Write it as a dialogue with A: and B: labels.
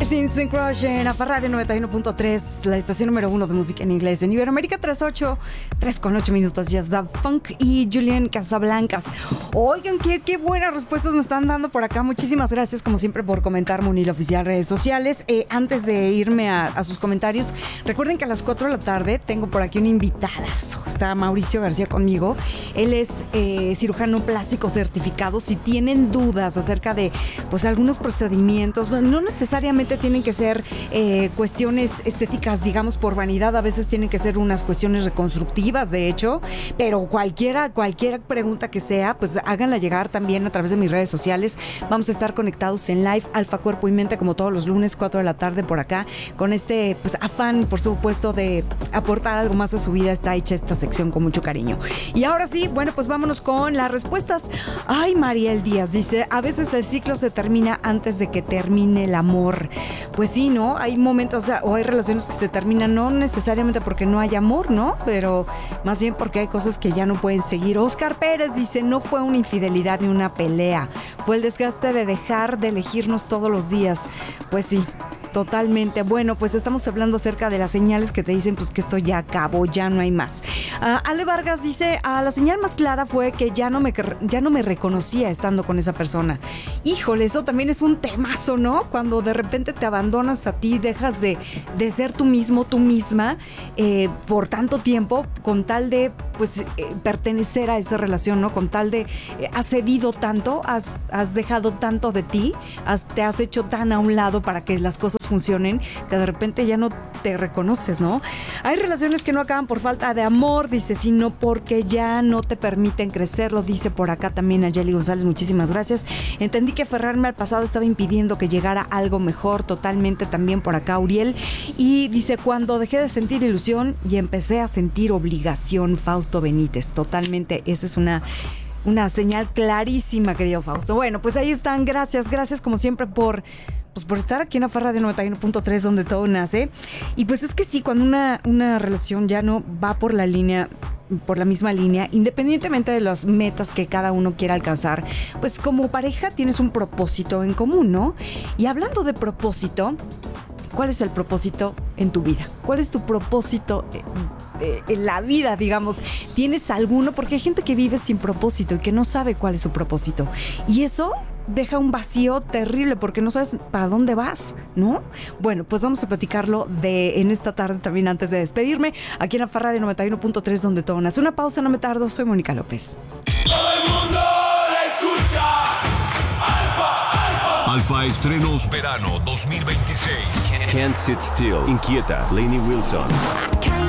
A: Instant Crush en AFA Radio 91.3, la estación número 1 de música en inglés en Iberoamérica. 3:08 minutos. Ya está Funk y Julián Casablancas. Oigan, qué buenas respuestas me están dando por acá. Muchísimas gracias, como siempre, por comentar Munil Oficial redes sociales. Antes de irme a sus comentarios, recuerden que a las 4 de la tarde tengo por aquí un invitadazo. Está Mauricio García conmigo. Él es cirujano plástico certificado. Si tienen dudas acerca de pues algunos procedimientos, no necesariamente tienen que ser cuestiones estéticas, digamos, por vanidad. A veces tienen que ser unas cuestiones reconstructivas, de hecho, pero cualquier pregunta que sea, pues háganla llegar también a través de mis redes sociales. Vamos a estar conectados en live, Alfa Cuerpo y Mente, como todos los lunes, 4 de la tarde por acá, con este pues afán, por supuesto, de aportar algo más a su vida. Está hecha esta sección con mucho cariño. Y ahora sí, bueno, pues vámonos con las respuestas. Ay, Mariel Díaz dice: a veces el ciclo se termina antes de que termine el amor. Pues sí, ¿no? Hay momentos, o hay relaciones que se terminan no necesariamente porque no hay amor, ¿no? Pero más bien porque hay cosas que ya no pueden seguir. Oscar Pérez dice: no fue una infidelidad ni una pelea, fue el desgaste de dejar de elegirnos todos los días. Pues sí, totalmente. Bueno, pues estamos hablando acerca de las señales que te dicen pues que esto ya acabó, ya no hay más. Ale Vargas dice: la señal más clara fue que ya no me reconocía estando con esa persona. Híjole, eso también es un temazo, ¿no? Cuando de repente te abandonas a ti, dejas de ser tú mismo, tú misma, por tanto tiempo, con tal de pues pertenecer a esa relación, ¿no? Con tal de has cedido tanto, has dejado tanto de ti, te has hecho tan a un lado para que las cosas funcionen, que de repente ya no te reconoces, ¿no? Hay relaciones que no acaban por falta de amor, dice, sino porque ya no te permiten crecer. Lo dice por acá también Ayeli González, muchísimas gracias. Entendí que aferrarme al pasado estaba impidiendo que llegara algo mejor, totalmente. También por acá Uriel, y dice: cuando dejé de sentir ilusión y empecé a sentir obligación. Fausto Benítez, totalmente, esa es una señal clarísima, querido Fausto. Bueno, pues ahí están, gracias como siempre por estar aquí en AFA Radio 91.3, donde todo nace. Y pues es que sí, cuando una relación ya no va por la misma línea, independientemente de las metas que cada uno quiera alcanzar, pues como pareja tienes un propósito en común, ¿no? Y hablando de propósito, ¿cuál es el propósito en tu vida? ¿Cuál es tu propósito en la vida, digamos? ¿Tienes alguno? Porque hay gente que vive sin propósito y que no sabe cuál es su propósito. Y eso deja un vacío terrible porque no sabes para dónde vas, ¿no? Bueno, pues vamos a platicarlo en esta tarde también, antes de despedirme, aquí en AFA Radio 91.3, donde todo nace. Una pausa, no me tardo. Soy Mónica López.
B: Todo el mundo la escucha. Alfa Estrenos Verano 2026.
C: Can't Sit Still, Inquieta, Lainey Wilson.